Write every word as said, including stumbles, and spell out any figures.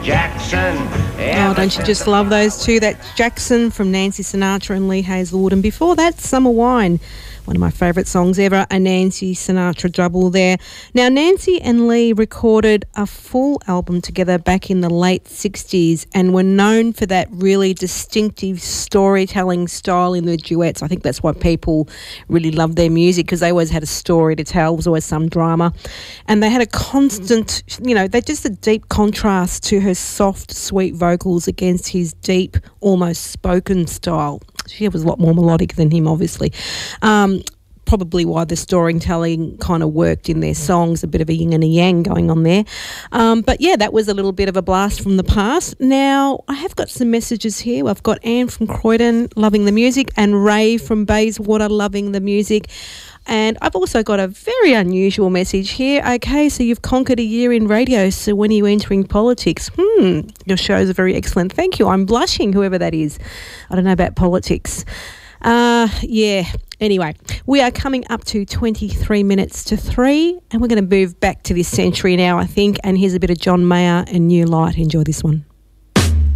Jackson. Oh, don't you just love those two? That's Jackson from Nancy Sinatra and Lee Hazelwood. And before that, Summer Wine, one of my favourite songs ever, a Nancy Sinatra double there. Now, Nancy and Lee recorded a full album together back in the late sixties and were known for that really distinctive storytelling style in the duets. I think that's why people really loved their music, because they always had a story to tell. There was always some drama. And they had a constant, you know, they're just a deep contrast to her soft, sweet vocals against his deep, almost spoken style. She was a lot more melodic than him, obviously. Um, probably why the storytelling kind of worked in their songs, a bit of a yin and a yang going on there. Um, but yeah, that was a little bit of a blast from the past. Now, I have got some messages here. I've got Anne from Croydon loving the music and Ray from Bayswater loving the music. And I've also got a very unusual message here. Okay, so you've conquered a year in radio, so when are you entering politics? Hmm, your shows are very excellent. Thank you. I'm blushing, whoever that is. I don't know about politics. Uh, yeah, anyway, we are coming up to twenty-three minutes to three, and we're going to move back to this century now, I think. And here's a bit of John Mayer and New Light. Enjoy this one.